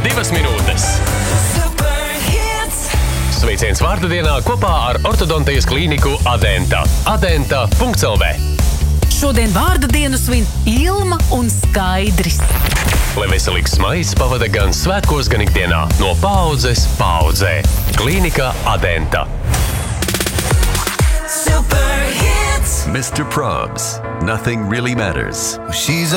2 minūtes. Sveiciens vārda dienā kopā ar ortodontijas klīniku Adenta. Adenta.lv. Šodien vārda dienu svin Ilma un Skaidris. Lai veselīgs smaids pavada gan svētkos, gan ikdienā. No paaudzes paaudzē. Klīnika Adenta. Mr. Probs. Nothing really matters. She's